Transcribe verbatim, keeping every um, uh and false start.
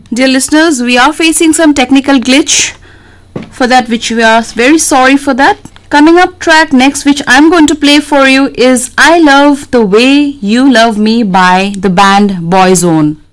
Dear listeners, we are facing some technical glitch, for that which we are very sorry for that. Coming up track next which I'm going to play for you is I Love the Way You Love Me by the band Boyzone.